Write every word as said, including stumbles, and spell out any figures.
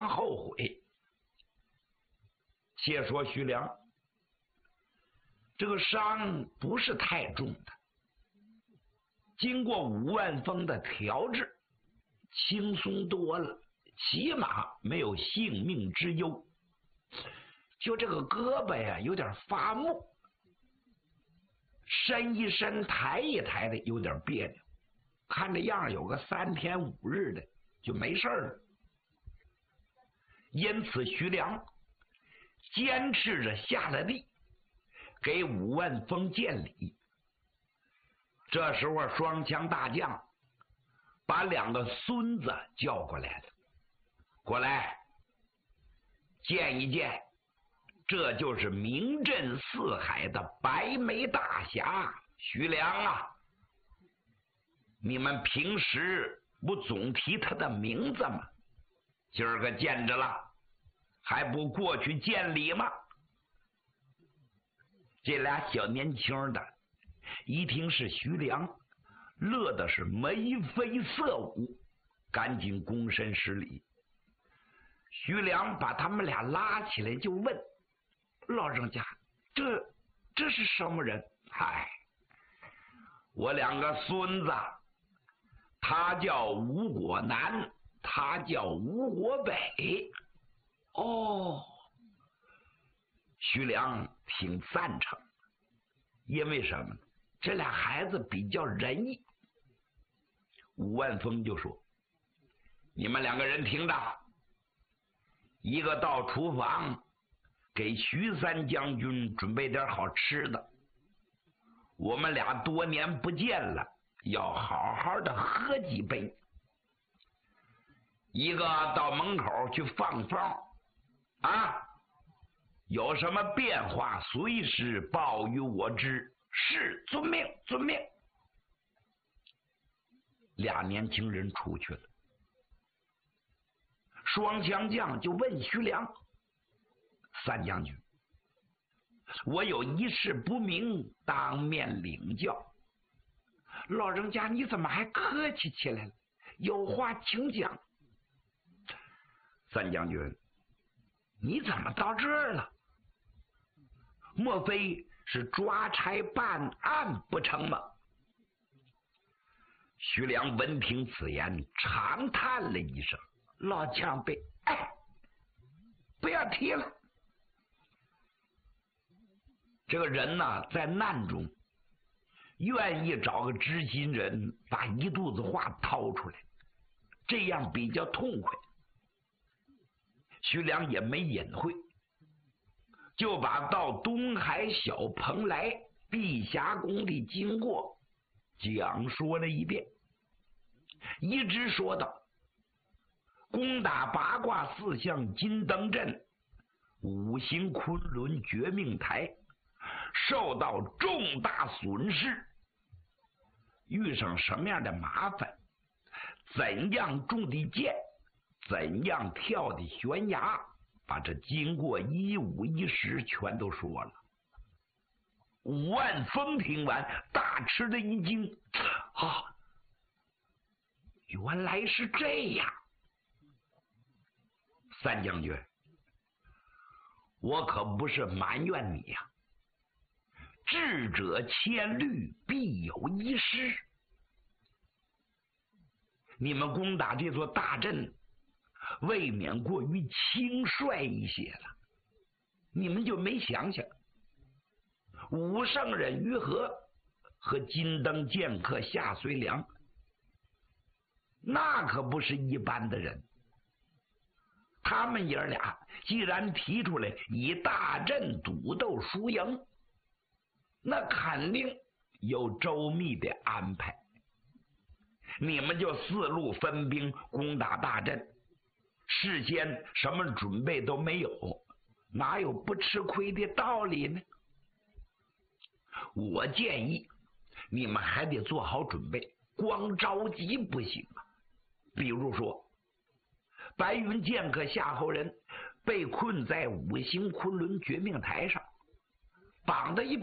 后悔。且说徐良这个伤不是太重的，经过武万峰的调治，轻松多了，起码没有性命之忧。就这个胳膊呀，有点发木，伸一伸抬一抬的，有点别扭，看这样有个三天五日的就没事了。因此徐良坚持着下了地，给武万峰见礼。这时候双枪大将把两个孙子叫过来了，过来见一见，这就是名震四海的白眉大侠徐良啊！你们平时不总提他的名字吗？今儿个见着了，还不过去见礼吗？这俩小年轻的一听是徐良，乐的是眉飞色舞，赶紧躬身施礼。徐良把他们俩拉起来就问：老人家，这这是什么人？嗨，我两个孙子，他叫吴国南，他叫吴国北。哦，徐良挺赞成，因为什么呢？这俩孩子比较仁义。武万峰就说：你们两个人听着，一个到厨房给徐三将军准备点好吃的，我们俩多年不见了，要好好的喝几杯。一个到门口去放风啊，有什么变化随时报与我知。是，遵命，遵命。俩年轻人出去了。双枪将就问徐良：三将军，我有一事不明，当面领教。老人家你怎么还客气起来了？有话请讲。三将军，你怎么到这儿了？莫非是抓差办案不成吗？徐良闻听此言，长叹了一声：老前辈，哎，不要提了。这个人呢，在难中愿意找个知心人，把一肚子话掏出来，这样比较痛快。徐良也没隐晦，就把到东海小蓬莱碧霞宫的经过讲说了一遍，一直说到攻打八卦四象金灯阵，五行昆仑绝命台，受到重大损失，遇上什么样的麻烦，怎样中的箭，怎样跳的悬崖，把这经过一五一十全都说了。武万峰听完大吃了一惊，啊，原来是这样。三将军，我可不是埋怨你呀、啊，智者千虑，必有一失。你们攻打这座大阵未免过于轻率一些了，你们就没想想武圣人于和和金灯剑客夏遂良，那可不是一般的人。他们爷俩既然提出来以大阵赌斗输赢，那肯定有周密的安排。你们就四路分兵攻打大阵，事先什么准备都没有，哪有不吃亏的道理呢？我建议你们还得做好准备，光着急不行啊。比如说白云剑客夏侯人被困在五行昆仑绝命台上，绑的一